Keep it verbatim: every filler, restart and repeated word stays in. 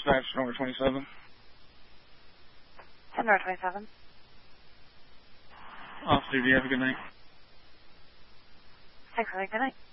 dispatch, number twenty-seven. ten North twenty-seven. Officer, do you have a good night? Thanks, good night.